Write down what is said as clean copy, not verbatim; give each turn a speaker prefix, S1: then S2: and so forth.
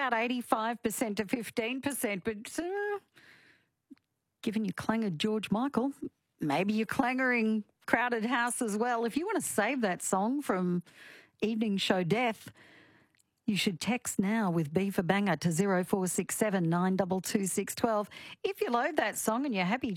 S1: about 85% to 15%, but given you clangered George Michael, maybe you're clangering Crowded House as well. If you want to save that song from Evening Show Death, you should text now with B for Banger to 0467 922 612. If you load that song and you're happy